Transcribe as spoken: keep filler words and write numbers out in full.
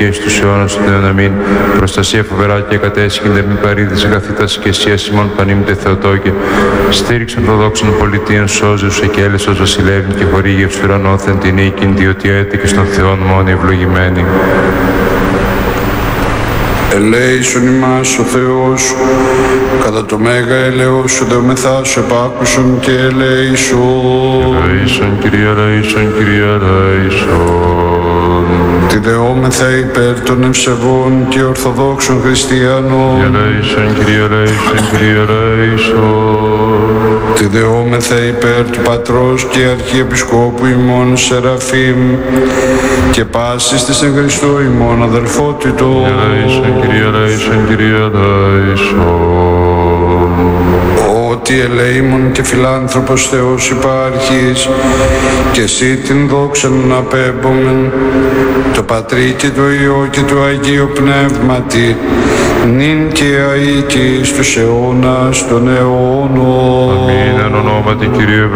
και εις τους αιώνας των αιώνων. Αμήν. Προστασία φοβερά και κατέσχυντα μην παρήδησε καθήτας και εσύ ασημών πανήμητε Θεοτόκε. Στήριξε των δόξων πολιτείων σώζεσου και έλεσος βασιλεύν και χορήγευση ουρανόθεν την οίκην διότι έτη και στον Θεόν μόνοι ευλογημένη. Ελέησον ημάς ο Θεός, κατά το μέγα ελεός σου δεομεθά σου επάκουσον και ελέησον. Ελέησον Κύριε, ελέησον Κύριε, ελέησον. Τη δεόμεθα υπέρ των ευσεβών και ορθοδόξων χριστιανών. Ελέησον Κύριε, ελέησον Κύριε, ελέησον. Τη δεόμεθα υπέρ του Πατρός και Αρχιεπισκόπου ημών Σεραφείμ και πάσης της εν Χριστώ ημών αδελφότητος. Ελέησον Κύριε, ελέησον Κύριε, ελέησον. Ότι ελεήμων και φιλάνθρωπος Θεός υπάρχεις και εσύ την δόξα να απέμπομεν το Πατρί και το Υιό και το Αγίο Πνεύματι νυν και αεί και εις τους αιώνας των αιώνων. Αμήν. Εν ονόματι Κυρίου